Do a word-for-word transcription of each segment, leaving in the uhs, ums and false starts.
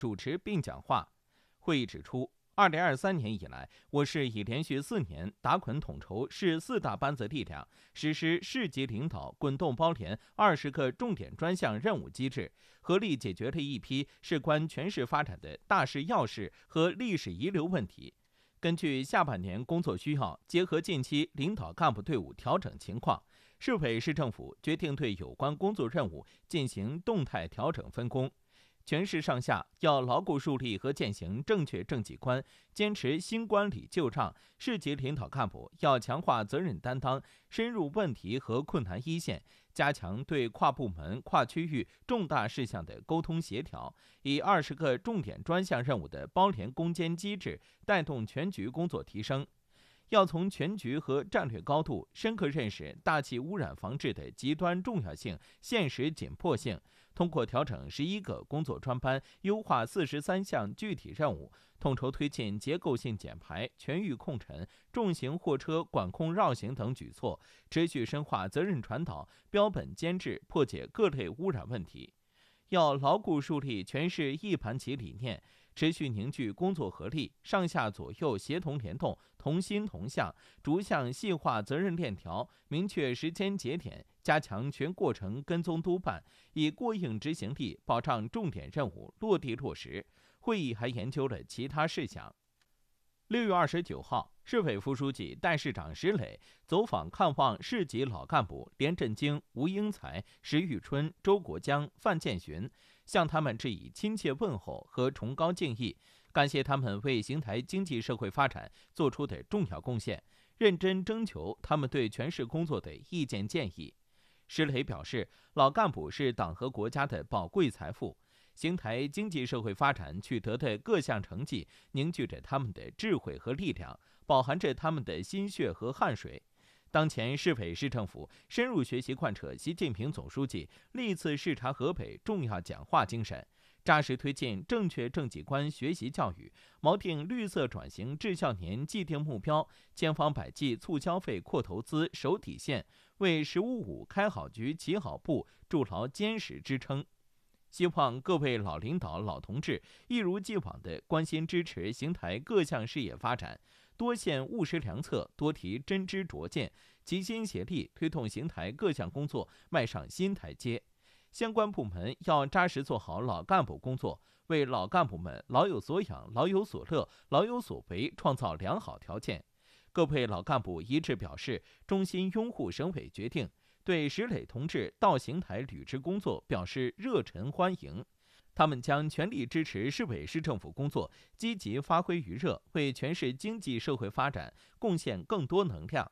主持并讲话。会议指出，二零二三年以来，我市已连续四年打捆统筹市四大班子力量，实施市级领导滚动包联二十个重点专项任务机制，合力解决了一批事关全市发展的大事要事和历史遗留问题。根据下半年工作需要，结合近期领导干部队伍调整情况，市委市政府决定对有关工作任务进行动态调整分工。全市上下要牢固树立和践行正确政绩观，坚持新官理旧账。市级领导干部要强化责任担当，深入问题和困难一线，加强对跨部门、跨区域重大事项的沟通协调，以二十个重点专项任务的包联攻坚机制带动全局工作提升。要从全局和战略高度深刻认识大气污染防治的极端重要性、现实紧迫性，通过调整十一个工作专班，优化四十三项具体任务，统筹推进结构性减排、全域控尘、重型货车管控绕行等举措，持续深化责任传导，标本兼治，破解各类污染问题。要牢固树立全市一盘棋理念，持续凝聚工作合力，上下左右协同联动，同心同向，逐项细化责任链条，明确时间节点，加强全过程跟踪督办，以过硬执行力保障重点任务落地落实。会议还研究了其他事项。六月二十九号，市委副书记、代市长石磊走访看望市级老干部连振京、吴英才、石玉春、周国江、范建群，向他们致以亲切问候和崇高敬意，感谢他们为邢台经济社会发展做出的重要贡献，认真征求他们对全市工作的意见建议。石磊表示，老干部是党和国家的宝贵财富，邢台经济社会发展取得的各项成绩凝聚着他们的智慧和力量，饱含着他们的心血和汗水。当前市委市政府深入学习贯彻习近平总书记历次视察河北重要讲话精神，扎实推进正确政绩观学习教育，锚定绿色转型至孝年既定目标，千方百计促消费扩投资守底线，为“十五五”开好局起好步筑牢坚实支撑。希望各位老领导、老同志一如既往地关心支持邢台各项事业发展，多献务实良策，多提真知灼见，齐心协力推动邢台各项工作迈上新台阶。相关部门要扎实做好老干部工作，为老干部们老有所养、老有所乐、老有所为创造良好条件。各位老干部一致表示衷心拥护省委决定，对石磊同志到邢台履职工作表示热忱欢迎。他们将全力支持市委市政府工作，积极发挥余热，为全市经济社会发展贡献更多能量。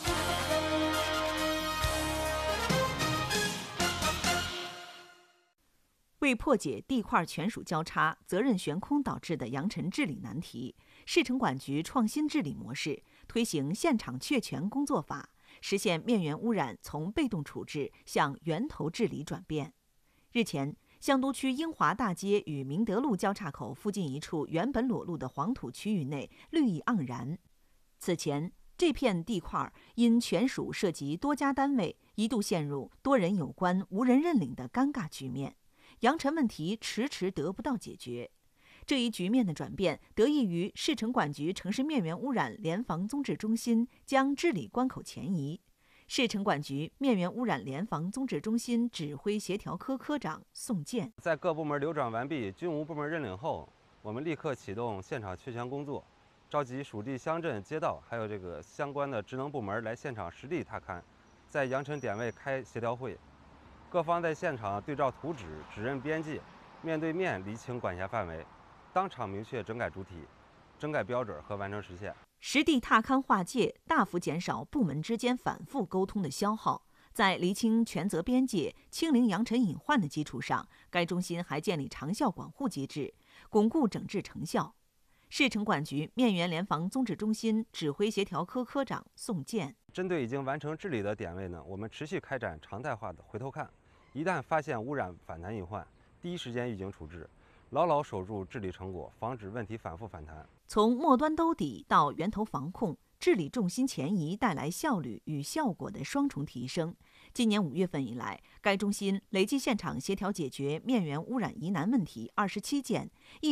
为破解地块权属交叉、责任悬空导致的扬尘治理难题，市城管局创新治理模式，推行现场确权工作法，实现面源污染从被动处置向源头治理转变。日前，香都区英华大街与明德路交叉口附近一处原本裸露的黄土区域内绿意盎然。此前，这片地块因权属涉及多家单位，一度陷入多人有关、无人认领的尴尬局面，扬尘问题迟迟得不到解决。这一局面的转变得益于市城管局城市面源污染联防综治中心将治理关口前移。市城管局面源污染联防综治中心指挥协调科科长宋健， 在各部门流转完毕、均无部门认领后，我们立刻启动现场确权工作，召集属地乡镇街道还有这个相关的职能部门来现场实地踏勘，在扬尘点位开协调会，各方在现场对照图纸、指认边界，面对面厘清管辖范围，当场明确整改主体、整改标准和完成实现。 实地踏勘划界，大幅减少部门之间反复沟通的消耗。在厘清权责边界、清零扬尘隐患的基础上，该中心还建立长效管护机制，巩固整治成效。市城管局面源联防综治中心指挥协调科科长宋健， 针对已经完成治理的点位呢，我们持续开展常态化的回头看，一旦发现污染反弹隐患，第一时间预警处置，牢牢守住治理成果，防止问题反复反弹。 从末端兜底到源头防控，治理重心前移带来效率与效果的双重提升， 今年五月份以来，该中心累计现场协调解决面源污染疑难问题二十七件，